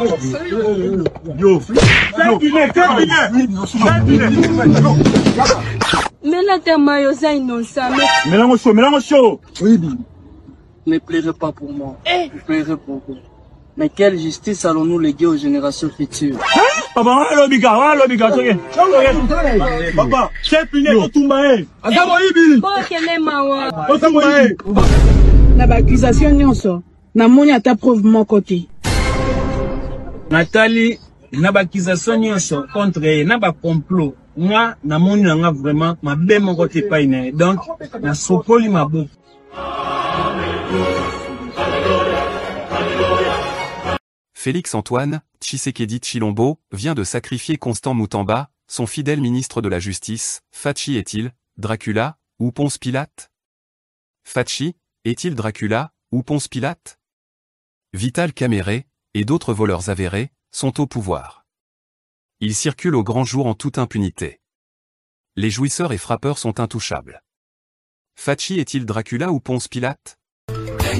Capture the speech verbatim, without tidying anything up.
Yo, mais là, t'es maillot, innocent. mélange chaud, mélange chaud. Oui, Ne pleurez pas pour moi. Ne pleurez pour vous. Mais quelle justice allons-nous léguer aux générations futures? papa, on a l'obiga, on a l'obiga, papa, c'est puni, on tombe. Bon, quel est ma On tombe. Na ba accusation nyonso na moni ata preuve mon côté. Nathalie, na ba accusation nyonso contre elle, na ba complot. Moi, na moni nga vraiment ma be mon côté pas ine. Donc, na sopoli ma boue. Félix-Antoine Tshisekedi Tshilombo vient de sacrifier Constant Moutamba, son fidèle ministre de la Justice. Fachi est-il Dracula ou Ponce Pilate? Fachi est-il Dracula ou Ponce Pilate? Vital Kamerhe et d'autres voleurs avérés sont au pouvoir. Ils circulent au grand jour en toute impunité. Les jouisseurs et frappeurs sont intouchables. Fachi est-il Dracula ou Ponce Pilate?